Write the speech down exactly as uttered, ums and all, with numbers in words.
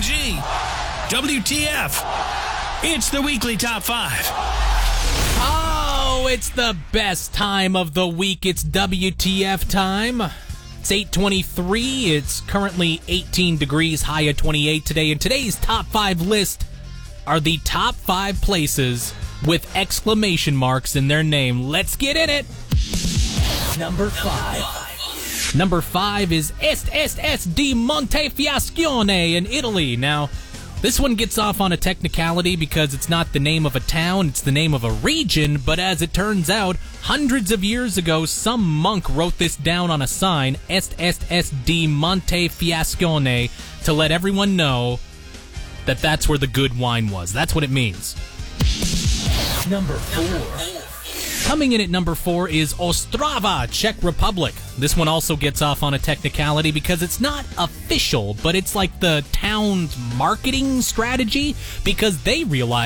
G, W T F. It's the weekly top five. Oh, it's the best time of the week. It's W T F time. It's eight twenty-three. It's currently eighteen degrees, high of twenty-eight today. And today's top five list are the top five places with exclamation marks in their name. Let's get in it. Number five. Number five is Est Est Est di Montefiascone in Italy. Now, this one gets off on a technicality because it's not the name of a town, it's the name of a region, but as it turns out, hundreds of years ago, some monk wrote this down on a sign, Est Est Est di Montefiascone, to let everyone know that that's where the good wine was. That's what it means. Number four. Coming in at number four is Ostrava, Czech Republic. This one also gets off on a technicality because it's not official, but it's like the town's marketing strategy because they realize